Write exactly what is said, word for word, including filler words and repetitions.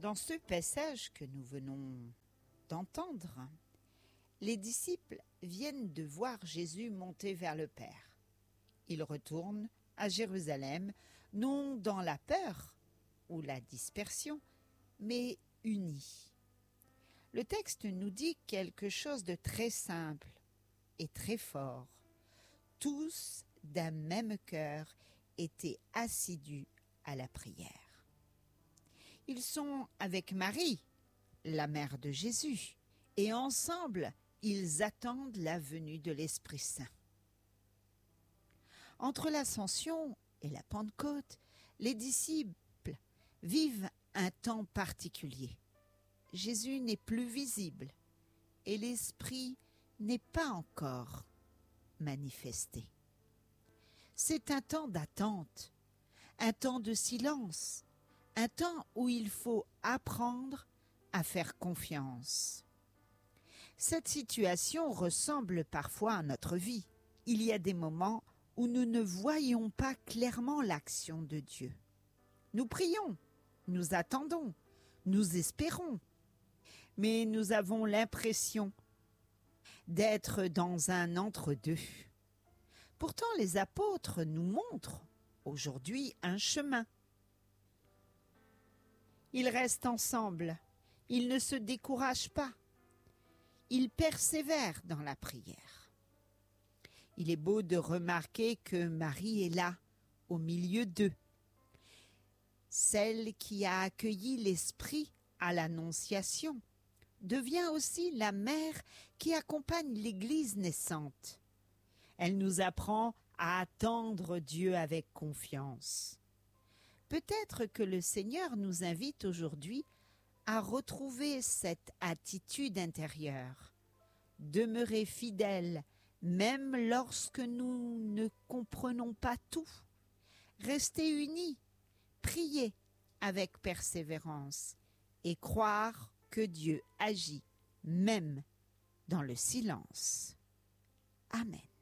Dans ce passage que nous venons d'entendre, les disciples viennent de voir Jésus monter vers le Père. Ils retournent à Jérusalem, non dans la peur ou la dispersion, mais unis. Le texte nous dit quelque chose de très simple et très fort. Tous, d'un même cœur, étaient assidus à la prière. Ils sont avec Marie, la mère de Jésus, et ensemble, ils attendent la venue de l'Esprit Saint. Entre l'Ascension et la Pentecôte, les disciples vivent un temps particulier. Jésus n'est plus visible et l'Esprit n'est pas encore manifesté. C'est un temps d'attente, un temps de silence, un temps où il faut apprendre à faire confiance. Cette situation ressemble parfois à notre vie. Il y a des moments où nous ne voyons pas clairement l'action de Dieu. Nous prions, nous attendons, nous espérons, mais nous avons l'impression d'être dans un entre-deux. Pourtant, les apôtres nous montrent aujourd'hui un chemin. Ils restent ensemble, ils ne se découragent pas, ils persévèrent dans la prière. Il est beau de remarquer que Marie est là, au milieu d'eux. Celle qui a accueilli l'Esprit à l'Annonciation devient aussi la mère qui accompagne l'Église naissante. Elle nous apprend à attendre Dieu avec confiance. Peut-être que le Seigneur nous invite aujourd'hui à retrouver cette attitude intérieure, demeurer fidèles même lorsque nous ne comprenons pas tout, rester unis, prier avec persévérance et croire que Dieu agit même dans le silence. Amen.